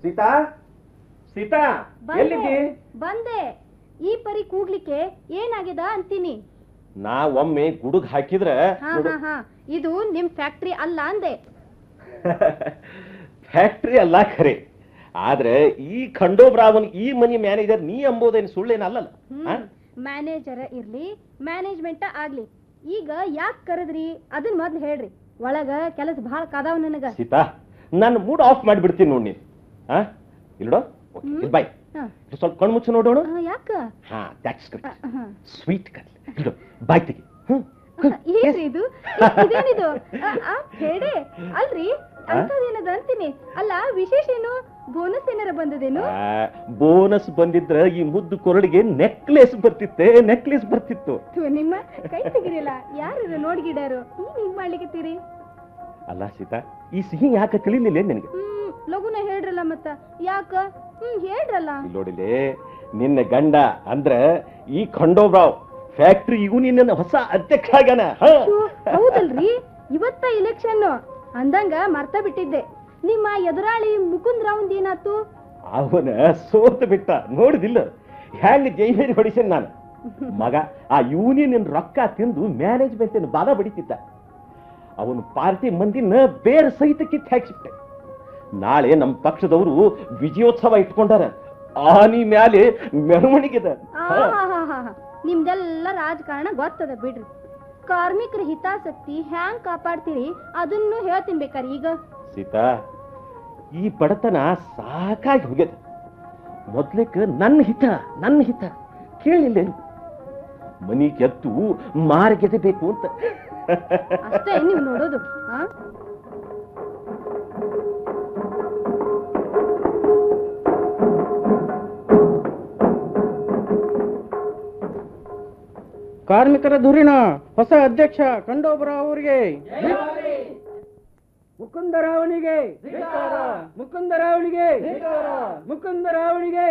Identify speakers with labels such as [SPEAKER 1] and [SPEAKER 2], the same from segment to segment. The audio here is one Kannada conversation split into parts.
[SPEAKER 1] ಸೀತಾ ಸೀತಾ ಎಲ್ಲಿದ್ದಿ?
[SPEAKER 2] ಬಂದೆ. ಈ ಪರಿ ಕೂಗ್ಲಿಕ್ಕೆ ಏನಾಗ್ಯದ ಅಂತೀನಿ.
[SPEAKER 1] ನಾ ಒಮ್ಮೆ ಗುಡುಗ್ ಹಾಕಿದ್ರೆ
[SPEAKER 2] ಇದು ನಿಮ್ ಫ್ಯಾಕ್ಟ್ರಿ ಅಲ್ಲ ಅಂದೆ.
[SPEAKER 1] ಫ್ಯಾಕ್ಟ್ರಿ ಅಲ್ಲ ಖರೆ, ಆದ್ರೆ ಈ ಖಂಡೋಬ್ರಾವನ್ ಈ ಮನಿ ಮ್ಯಾನೇಜರ್ ನೀ ಅಂಬೋದೇನು ಸುಳ್ಳೇನಲ್ಲ.
[SPEAKER 2] ಮ್ಯಾನೇಜರ್ ಇರ್ಲಿ ಮ್ಯಾನೇಜ್ಮೆಂಟ್ ಆಗ್ಲಿ, ಈಗ ಯಾಕೆ ಕರೆದ್ರಿ ಅದನ್ನ ಮೊದ್ಲು ಹೇಳ್ರಿ. ಒಳಗ ಕೆಲಸ ಬಹಳ ಕಾದಾವ್ ನನಗ.
[SPEAKER 1] ಸೀತಾ, ನಾನು ಮೂಡ್ ಆಫ್ ಮಾಡಿಬಿಡ್ತೀನಿ ನೋಡಿ ನೀನು. ಇಲ್ಲೋ ಬಾಯ್, ಸ್ವಲ್ಪ ಕಣ್ಣು ಮುಚ್ಚು ನೋಡೋಣ.
[SPEAKER 2] ಯಾಕ?
[SPEAKER 1] ಸ್ವೀಟ್ ಕರ್ಲಿ ಬಾಯ್ ತೆಗಿ.
[SPEAKER 2] ಏನ್ರಿ ಇದು? ಇದೇನಿದು? ಹೇಳಿ ಅಲ್ರಿ, ಅಂತದೇನದ ಅಂತೀನಿ. ಅಲ್ಲ, ವಿಶೇಷ ಏನು? ಬೋನಸ್ ಏನಾರ ಬಂದದೇನು?
[SPEAKER 1] ಬೋನಸ್ ಬಂದಿದ್ರ ಈ ಮುದ್ದು ಕೊರಳಿಗೆ ನೆಕ್ಲೆಸ್ ಬರ್ತಿತ್ತು.
[SPEAKER 2] ನಿಮ್ಮ ಕೈ ತೆಗಿರಿಲ್ಲ, ಯಾರು ನೋಡ್ಗಿಡಾರು ಹಿಂಗ್ ಮಾಡ್ಲಿಕ್ಕತ್ತೀರಿ?
[SPEAKER 1] ಅಲ್ಲ ಸೀತಾ, ಈ ಸಿಹಿ ಯಾಕೆ ತಿಳಿಲಿಲ್ಲ ನಿನಗೆ?
[SPEAKER 2] ಲಗುನ ಹೇಳ್ರಲ್ಲ. ಮತ್ತ ಯಾಕ? ಹೇಳ್ರಲ್ಲ.
[SPEAKER 1] ನೋಡಿಲೆ, ನಿನ್ನ ಗಂಡ ಅಂದ್ರ ಈ ಖಂಡೋಬ್ರಾವ್ ಫ್ಯಾಕ್ಟ್ರಿ ಯೂನಿಯನ್ ಹೊಸ ಅಧ್ಯಕ್ಷ ಆಗ್ಯಾನ.
[SPEAKER 2] ಹೌದಲ್ರಿ, ಇವತ್ತ ಇಲೆಕ್ಷನ್ ಅಂದಂಗ ಮರ್ತ ಬಿಟ್ಟಿದ್ದೆ. ನಿಮ್ಮ ಎದುರಾಳಿ ಮುಕುಂದ್ ರಾವ್ ಏನಾತು?
[SPEAKER 1] ಅವನ ಸೋತು ಬಿಟ್ಟ, ನೋಡಿದಿಲ್ಲ ಹ್ಯಾಂಗ ಜೈಬೇರಿ ಹೊಡಿಸೇನ್ ನಾನು. ಮಗ ಆ ಯೂನಿಯನ್ ರೊಕ್ಕ ತಿಂದು ಮ್ಯಾನೇಜ್ಮೆಂಟ್ ಬಾಧ ಬಡಿತಿದ್ದ. ಅವನು ಪಾರ್ಟಿ ಮಂದಿನ ಬೇರೆ ಸಹಿತ ಕಿತ್ತು ಹಾಕಿಬಿಟ್ಟೆ. ನಾಳೆ ನಮ್ಮ ಪಕ್ಷದವರು ವಿಜಯೋತ್ಸವ ಇಟ್ಕೊಂಡಾರ. ಆನಿ ಮ್ಯಾಲೆ ಮೆರವಣಿಗೆದ.
[SPEAKER 2] ನಿಮ್ದೆಲ್ಲ ರಾಜಕಾರಣ ಗೊತ್ತದ ಬಿಡ್ರಿ. ಕಾರ್ಮಿಕರ ಹಿತಾಸಕ್ತಿ ಹ್ಯಾಂಗ್ ಕಾಪಾಡ್ತೀರಿ ಅದನ್ನು ಹೇಳ್ತೀನಿ ಬೇಕಾರೆ. ಈಗ
[SPEAKER 1] ಸೀತಾ, ಈ ಬಡತನ ಸಾಕಾಗಿ ಹೋಗ್ಯದ. ಮೊದ್ಲೇಕ ನನ್ನ ಹಿತ ಕೇಳಿಲ್ಲ. ಮನಿ ಗೆದ್ದು ಮಾರಿ ಗೆದಬೇಕು ಅಂತ
[SPEAKER 2] ಅಷ್ಟೇ ನೀವು ನೋಡೋದು.
[SPEAKER 3] ಕಾರ್ಮಿಕರ ಧುರೀಣ ಹೊಸ ಅಧ್ಯಕ್ಷ ಖಂಡೋಬ್ರಾವ್ ಅವರಿಗೆ, ಮುಕುಂದರಾವಣಿಗೆ, ಮುಕುಂದರಾವಣಿಗೆ, ಮುಕುಂದರಾವಣಿಗೆ.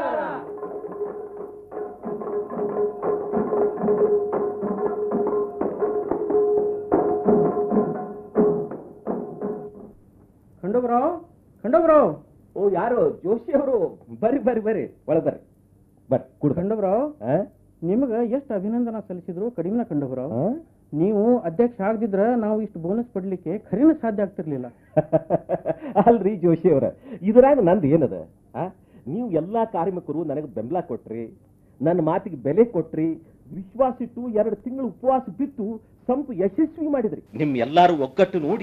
[SPEAKER 3] ಖಂಡೋಬ್ರಾವ್.
[SPEAKER 1] ಓ, ಯಾರು? ಜೋಶಿ ಅವರು. ಬರ್ರಿ ಒಳ ಬರ್ರಿ ಕುಡ್.
[SPEAKER 3] ಖಂಡೋಬ್ರಾವ್, ನಿಮಗ ಎಷ್ಟು ಅಭಿನಂದನಾ ಸಲ್ಲಿಸಿದ್ರು ಕಡಿಮೆ. ಖಂಡೋಬ್ರಾವ್, ನೀವು ಅಧ್ಯಕ್ಷ ಆಗದಿದ್ರ ನಾವು ಇಷ್ಟು ಬೋನಸ್ ಪಡ್ಲಿಕ್ಕೆ ಖರೀನ ಸಾಧ್ಯ ಆಗ್ತಿರ್ಲಿಲ್ಲ.
[SPEAKER 1] ಅಲ್ರಿ ಜೋಶಿ ಅವರ, ಇದ್ರಾಗ ನಂದು ಏನದ? ನೀವು ಎಲ್ಲಾ ಕಾರ್ಮಿಕರು ನನಗೆ ಬೆಂಬಲ ಕೊಟ್ರಿ, ನನ್ನ ಮಾತಿಗೆ ಬೆಲೆ ಕೊಟ್ರಿ, ವಿಶ್ವಾಸ ಇಟ್ಟು 2 ತಿಂಗಳು ಉಪವಾಸ ಬಿಟ್ಟು ಸಂಪು ಯಶಸ್ವಿ ಮಾಡಿದ್ರಿ. ನಿಮ್ ಎಲ್ಲಾರು ಒಗ್ಗಟ್ಟು ನೋಡಿ